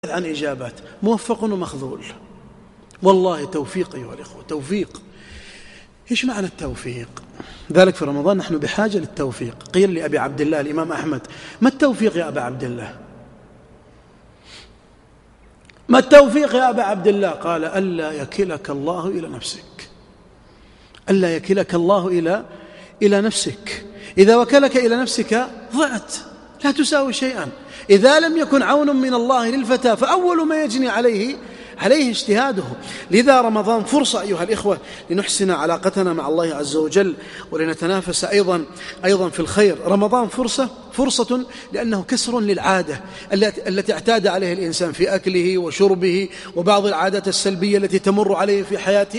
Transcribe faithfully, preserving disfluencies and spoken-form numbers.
عن إجابات موفق ومخذول. والله توفيق أيها الإخوة، توفيق. إيش معنى التوفيق؟ ذلك في رمضان نحن بحاجة للتوفيق. قيل لأبي عبد الله الإمام أحمد: ما التوفيق يا أبا عبد الله؟ ما التوفيق يا أبا عبد الله؟ قال: ألا يكلك الله إلى نفسك، ألا يكلك الله إلى إلى نفسك. إذا وكلك إلى نفسك ضعت، لا تساوي شيئا. إذا لم يكن عون من الله للفتى فأول ما يجني عليه عليه اجتهاده. لذا رمضان فرصة أيها الإخوة لنحسن علاقتنا مع الله عز وجل ولنتنافس أيضا أيضا في الخير. رمضان فرصة فرصة لأنه كسر للعادة التي اعتاد عليها الإنسان في أكله وشربه وبعض العادات السلبية التي تمر عليه في حياته.